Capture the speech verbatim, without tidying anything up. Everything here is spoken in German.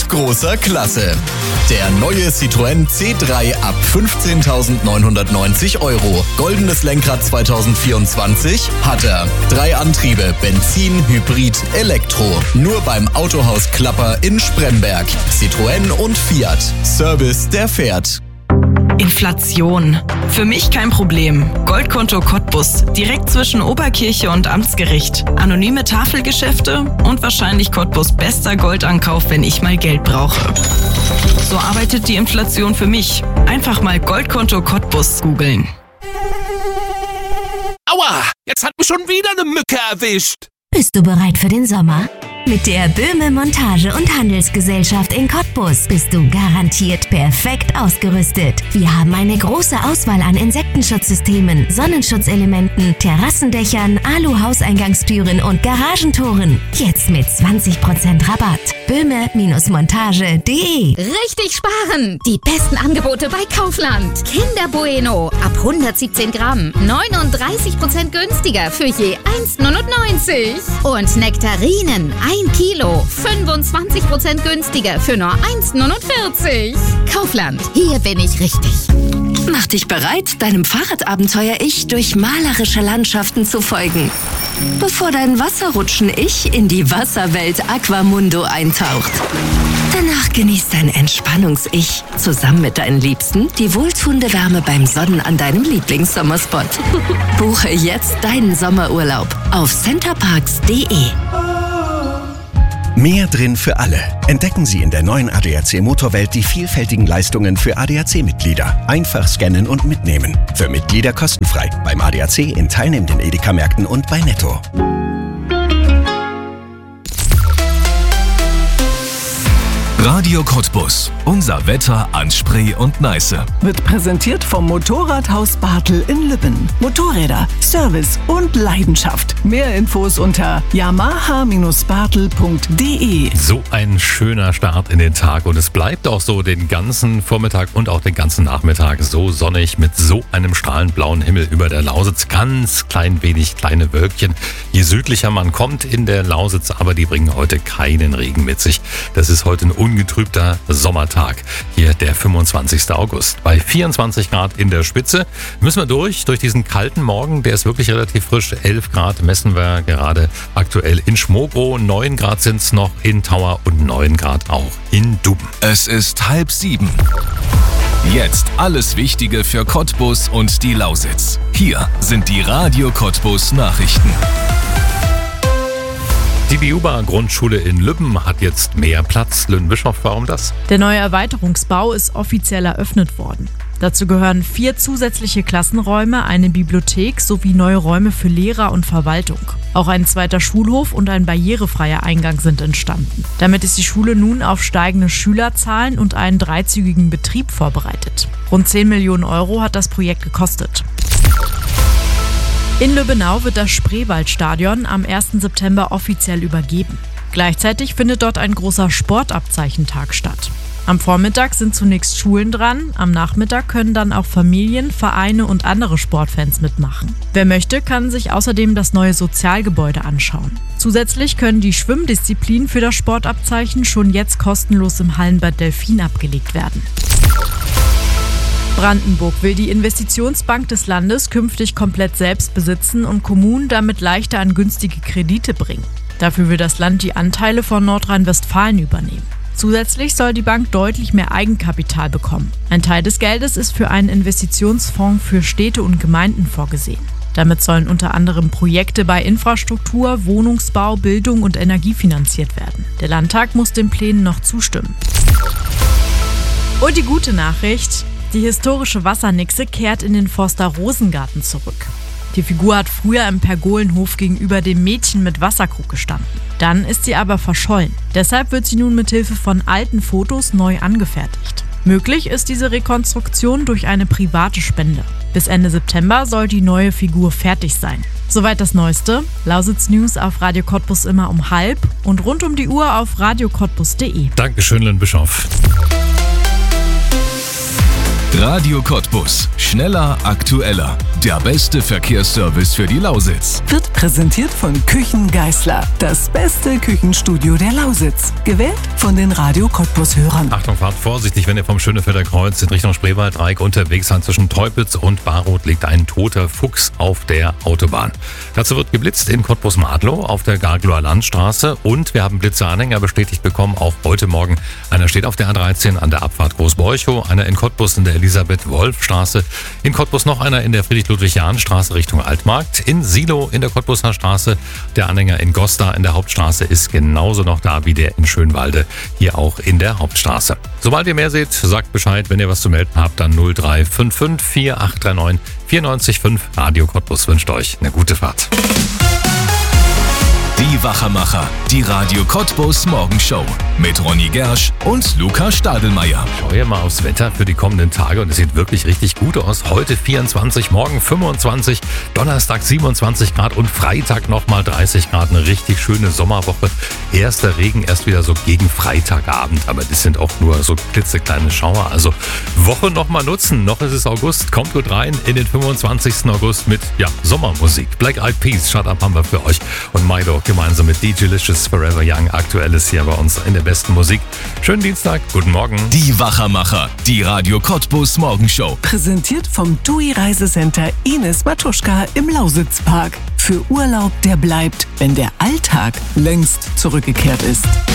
mit großer Klasse. Der neue Citroën C drei ab fünfzehntausendneunhundertneunzig Euro. Goldenes Lenkrad zwanzig vierundzwanzig hat er. Drei Antriebe, Benzin, Hybrid, Elektro. Nur beim Autohaus Klapper in Spremberg. Citroën und Fiat. Service, der fährt. Inflation. Für mich kein Problem. Goldkonto Cottbus. Direkt zwischen Oberkirche und Amtsgericht. Anonyme Tafelgeschäfte und wahrscheinlich Cottbus bester Goldankauf, wenn ich mal Geld brauche. So arbeitet die Inflation für mich. Einfach mal Goldkonto Cottbus googeln. Aua! Jetzt hat mich schon wieder eine Mücke erwischt. Bist du bereit für den Sommer? Mit der Böhme Montage- und Handelsgesellschaft in Cottbus bist du garantiert perfekt ausgerüstet. Wir haben eine große Auswahl an Insektenschutzsystemen, Sonnenschutzelementen, Terrassendächern, Alu-Hauseingangstüren und Garagentoren. Jetzt mit zwanzig Prozent Rabatt. Böhme Montage punkt de. Richtig sparen! Die besten Angebote bei Kaufland. Kinder Bueno ab hundertsiebzehn Gramm. neununddreißig Prozent günstiger für je eins neunundneunzig. Und Nektarinen ein Kilo. fünfundzwanzig Prozent günstiger für nur eins neunundvierzig. Kaufland, hier bin ich richtig. Mach dich bereit, deinem Fahrradabenteuer-Ich durch malerische Landschaften zu folgen. Bevor dein Wasserrutschen-Ich in die Wasserwelt Aquamundo eintaucht. Danach genießt dein Entspannungs-Ich zusammen mit deinen Liebsten die wohltuende Wärme beim Sonnen an deinem Lieblingssommerspot. Buche jetzt deinen Sommerurlaub auf centerparks punkt de. Mehr drin für alle. Entdecken Sie in der neuen A D A C Motorwelt die vielfältigen Leistungen für A D A C-Mitglieder. Einfach scannen und mitnehmen. Für Mitglieder kostenfrei. Beim A D A C in teilnehmenden Edeka-Märkten und bei Netto. Radio Cottbus. Unser Wetter an Spree und Neiße. Wird präsentiert vom Motorradhaus Bartel in Lübben. Motorräder, Service und Leidenschaft. Mehr Infos unter yamaha Bindestrich bartel punkt de. So ein schöner Start in den Tag und es bleibt auch so den ganzen Vormittag und auch den ganzen Nachmittag so sonnig mit so einem strahlend blauen Himmel über der Lausitz. Ganz klein wenig kleine Wölkchen. Je südlicher man kommt in der Lausitz, aber die bringen heute keinen Regen mit sich. Das ist heute ein ungetrübter Sommertag. Hier der fünfundzwanzigster August. Bei vierundzwanzig Grad in der Spitze müssen wir durch, durch diesen kalten Morgen. Der ist wirklich relativ frisch. elf Grad messen wir gerade aktuell in Schmobrow. neun Grad sind es noch in Tauer und neun Grad auch in Dubben. Es ist halb sieben. Jetzt alles Wichtige für Cottbus und die Lausitz. Hier sind die Radio Cottbus Nachrichten. Die Biuba-Grundschule in Lübben hat jetzt mehr Platz. Lynn Bischoff, warum das? Der neue Erweiterungsbau ist offiziell eröffnet worden. Dazu gehören vier zusätzliche Klassenräume, eine Bibliothek sowie neue Räume für Lehrer und Verwaltung. Auch ein zweiter Schulhof und ein barrierefreier Eingang sind entstanden. Damit ist die Schule nun auf steigende Schülerzahlen und einen dreizügigen Betrieb vorbereitet. Rund zehn Millionen Euro hat das Projekt gekostet. In Lübbenau wird das Spreewaldstadion am ersten September offiziell übergeben. Gleichzeitig findet dort ein großer Sportabzeichentag statt. Am Vormittag sind zunächst Schulen dran, am Nachmittag können dann auch Familien, Vereine und andere Sportfans mitmachen. Wer möchte, kann sich außerdem das neue Sozialgebäude anschauen. Zusätzlich können die Schwimmdisziplinen für das Sportabzeichen schon jetzt kostenlos im Hallenbad Delfin abgelegt werden. Brandenburg will die Investitionsbank des Landes künftig komplett selbst besitzen und Kommunen damit leichter an günstige Kredite bringen. Dafür will das Land die Anteile von Nordrhein-Westfalen übernehmen. Zusätzlich soll die Bank deutlich mehr Eigenkapital bekommen. Ein Teil des Geldes ist für einen Investitionsfonds für Städte und Gemeinden vorgesehen. Damit sollen unter anderem Projekte bei Infrastruktur, Wohnungsbau, Bildung und Energie finanziert werden. Der Landtag muss den Plänen noch zustimmen. Und die gute Nachricht: Die historische Wassernixe kehrt in den Forster Rosengarten zurück. Die Figur hat früher im Pergolenhof gegenüber dem Mädchen mit Wasserkrug gestanden. Dann ist sie aber verschollen. Deshalb wird sie nun mit Hilfe von alten Fotos neu angefertigt. Möglich ist diese Rekonstruktion durch eine private Spende. Bis Ende September soll die neue Figur fertig sein. Soweit das Neueste. Lausitz News auf Radio Cottbus immer um halb und rund um die Uhr auf radio cottbus punkt de. Dankeschön, Lynn Bischoff. Radio Cottbus. Schneller, aktueller. Der beste Verkehrsservice für die Lausitz. Wird präsentiert von Küchen Geisler. Das beste Küchenstudio der Lausitz. Gewählt von den Radio Cottbus-Hörern. Achtung, fahrt vorsichtig, wenn ihr vom Schönefelder Kreuz in Richtung Spreewaldreieck unterwegs seid. Zwischen Teupitz und Baroth liegt ein toter Fuchs auf der Autobahn. Dazu wird geblitzt in Cottbus-Madlow auf der Garglower Landstraße. Und wir haben Blitzeanhänger bestätigt bekommen, auch heute Morgen. Einer steht auf der A dreizehn an der Abfahrt Großborchow, einer in Cottbus in der Elisabeth-Wolf-Straße, in Cottbus noch einer in der Friedrich-Ludwig-Jahn-Straße Richtung Altmarkt, in Silo in der Cottbuser Straße, der Anhänger in Gosta in der Hauptstraße ist genauso noch da wie der in Schönwalde, hier auch in der Hauptstraße. Sobald ihr mehr seht, sagt Bescheid, wenn ihr was zu melden habt, dann null drei fünf fünf vier acht drei neun vier neun fünf. Radio Cottbus wünscht euch eine gute Fahrt. Die Wachermacher, die Radio Cottbus Morgenshow mit Ronny Gersch und Luca Stadelmeier. Schau ja mal aufs Wetter für die kommenden Tage und es sieht wirklich richtig gut aus. Heute vierundzwanzig, morgen fünfundzwanzig, Donnerstag siebenundzwanzig Grad und Freitag nochmal dreißig Grad. Eine richtig schöne Sommerwoche. Erster Regen erst wieder so gegen Freitagabend, aber das sind auch nur so klitzekleine Schauer. Also Woche nochmal nutzen. Noch ist es August. Kommt gut rein in den fünfundzwanzigsten August mit ja, Sommermusik. Black Eyed Peas, Shut Up haben wir für euch. Und Maido gemeinsam mit D J-Licious Forever Young. Aktuelles hier bei uns in der besten Musik. Schönen Dienstag, guten Morgen. Die Wachermacher, die Radio Cottbus Morgenshow. Präsentiert vom T U I Reisecenter Ines Matuschka im Lausitzpark. Für Urlaub, der bleibt, wenn der Alltag längst zurückgekehrt ist.